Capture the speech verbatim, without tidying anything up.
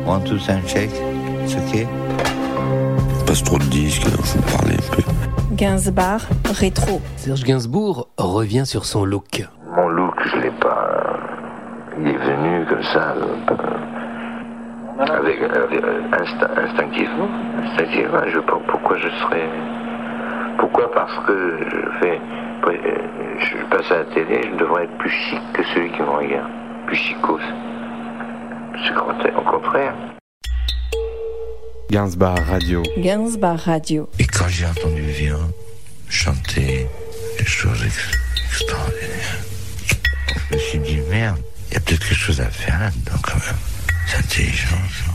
Want to sound check? It's okay. Passe trop de disques, il faut parler un peu. Gainsbourg, rétro. Serge Gainsbourg revient sur son look. Mon look, je l'ai pas. Il est venu comme ça, avec, avec instinct, instinctivement. Instinctivement, je sais pas pourquoi je serais. Pourquoi? Parce que je fais. Je passe à la télé, je devrais être plus chic que celui qui me regarde. Plus chicos. C'est au contraire. Gainsbourg Radio. Gainsbourg Radio. Et quand j'ai entendu Vian chanter des choses ex- extraordinaires, je me suis dit merde, il y a peut-être quelque chose à faire là-dedans quand même. C'est intelligent ça.